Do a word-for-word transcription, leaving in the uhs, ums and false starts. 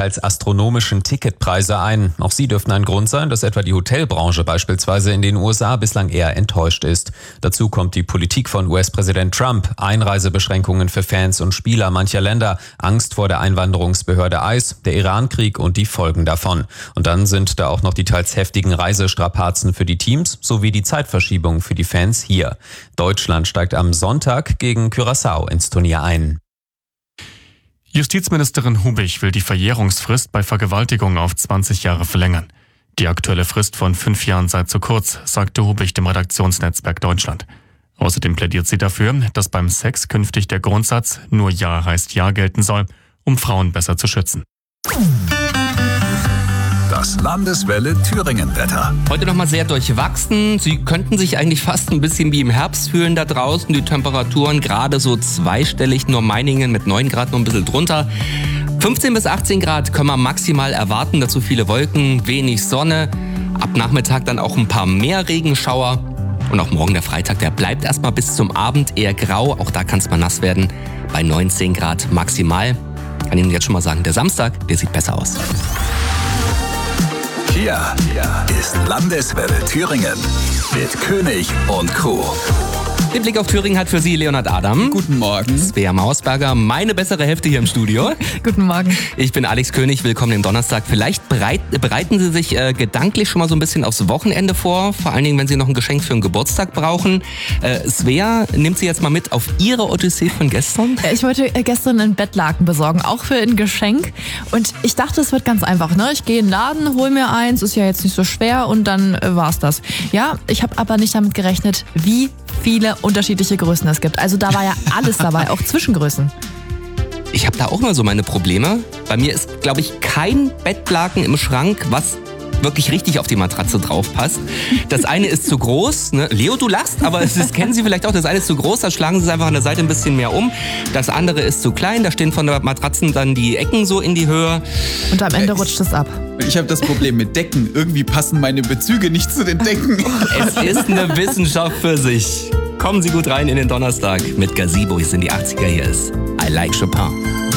teils astronomischen Ticketpreise ein. Auch sie dürften ein Grund sein, dass etwa die Hotelbranche beispielsweise in den U S A bislang eher enttäuscht ist. Dazu kommt die Politik von U S-Präsident Trump, Einreisebeschränkungen für Fans und Spieler mancher Länder, Angst vor der Einwanderungsbehörde I C E, der Iran-Krieg und die Folgen davon. Und dann sind da auch noch die teils heftigen Reisestrapazen für die Teams sowie die Zeitverschiebung für die Fans hier. Deutschland steigt am Sonntag gegen Curaçao ins Turnier ein. Justizministerin Hubich will die Verjährungsfrist bei Vergewaltigung auf zwanzig Jahre verlängern. Die aktuelle Frist von fünf Jahren sei zu kurz, sagte Hubich dem Redaktionsnetzwerk Deutschland. Außerdem plädiert sie dafür, dass beim Sex künftig der Grundsatz nur Ja heißt Ja gelten soll, um Frauen besser zu schützen. Das Landeswelle Thüringen-Wetter. Heute nochmal sehr durchwachsen. Sie könnten sich eigentlich fast ein bisschen wie im Herbst fühlen da draußen. Die Temperaturen gerade so zweistellig, nur Meiningen mit neun Grad noch ein bisschen drunter. fünfzehn bis achtzehn Grad können wir maximal erwarten. Dazu viele Wolken, wenig Sonne. Ab Nachmittag dann auch ein paar mehr Regenschauer. Und auch morgen der Freitag, der bleibt erstmal bis zum Abend eher grau. Auch da kann es mal nass werden. Bei neunzehn Grad maximal. Kann Ihnen jetzt schon mal sagen, der Samstag, der sieht besser aus. Hier ist Landeswelle Thüringen mit König und Co. Den Blick auf Thüringen hat für Sie Leonhard Adam. Guten Morgen. Svea Mausberger, meine bessere Hälfte hier im Studio. Guten Morgen. Ich bin Alex König, willkommen im Donnerstag. Vielleicht bereit, bereiten Sie sich äh, gedanklich schon mal so ein bisschen aufs Wochenende vor, vor allen Dingen, wenn Sie noch ein Geschenk für einen Geburtstag brauchen. Äh, Svea, nimmt Sie jetzt mal mit auf Ihre Odyssee von gestern? Ich wollte gestern einen Bettlaken besorgen, auch für ein Geschenk. Und ich dachte, es wird ganz einfach, ne? Ich gehe in den Laden, hol mir eins, ist ja jetzt nicht so schwer und dann äh, war's das. Ja, ich habe aber nicht damit gerechnet, wie viele unterschiedliche Größen es gibt. Also da war ja alles dabei, auch Zwischengrößen. Ich habe da auch mal so meine Probleme. Bei mir ist, glaube ich, kein Bettlaken im Schrank, was wirklich richtig auf die Matratze drauf passt. Das eine ist zu groß, ne? Leo, du lachst, aber das kennen Sie vielleicht auch. Das eine ist zu groß, da schlagen Sie es einfach an der Seite ein bisschen mehr um. Das andere ist zu klein, da stehen von der Matratzen dann die Ecken so in die Höhe. Und am Ende rutscht es ab. Ich habe das Problem mit Decken. Irgendwie passen meine Bezüge nicht zu den Decken. Es ist eine Wissenschaft für sich. Kommen Sie gut rein in den Donnerstag mit Gazebo. Hier sind die achtziger, hier ist I Like Chopin.